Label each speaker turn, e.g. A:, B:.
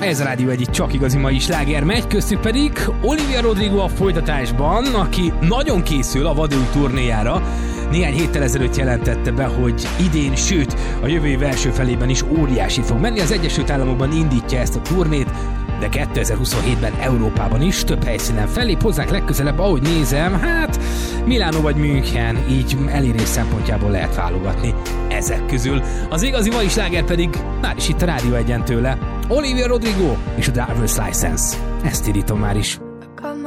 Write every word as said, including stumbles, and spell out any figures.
A: Ez a Rádió egy csak igazi mai sláger megy, köztük pedig Olivia Rodrigo a folytatásban, aki nagyon készül a vadúj turnéjára. Néhány héttel ezelőtt jelentette be, hogy idén, sőt a jövő év első felében is óriási fog menni. Az Egyesült Államokban indítja ezt a turnét, de kétezer-huszonhétben Európában is több helyszínen fellép hozzánk legközelebb, ahogy nézem, hát Milánó vagy München, így elérés szempontjából lehet válogatni ezek közül. Az igazi mai sláger pedig már is itt a Rádió egyen tőle. Olivia Rodrigo és a Driver's License. Ezt indítom már is.